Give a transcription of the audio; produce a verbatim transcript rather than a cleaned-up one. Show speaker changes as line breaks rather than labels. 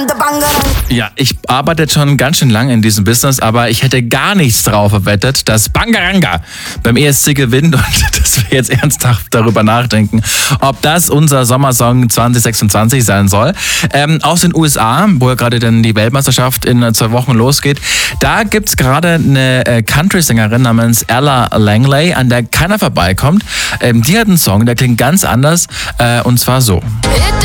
Ja, ich arbeite jetzt schon ganz schön lange in diesem Business, aber ich hätte gar nichts drauf verwettet, dass Bangaranga beim E S C gewinnt und dass wir jetzt ernsthaft darüber nachdenken, ob das unser Sommersong zwanzig sechsundzwanzig sein soll. Ähm, aus den U S A, wo ja gerade dann die Weltmeisterschaft in zwei Wochen losgeht, da gibt's gerade eine äh, Country-Sängerin namens Ella Langley, an der keiner vorbeikommt. Ähm, die hat einen Song, der klingt ganz anders, äh, und zwar so.